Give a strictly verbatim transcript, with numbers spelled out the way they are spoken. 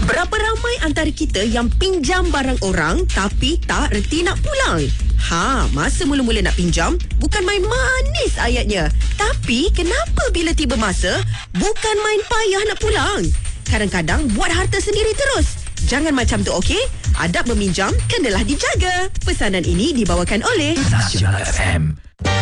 Berapa ramai antara kita yang pinjam barang orang tapi tak reti nak pulang? Ha, masa mula-mula nak pinjam, bukan main manis ayatnya. Tapi kenapa bila tiba masa, bukan main payah nak pulang? Kadang-kadang buat harta sendiri terus. Jangan macam tu, okey? Adab meminjam kenalah dijaga. Pesanan ini dibawakan oleh Nasional F M.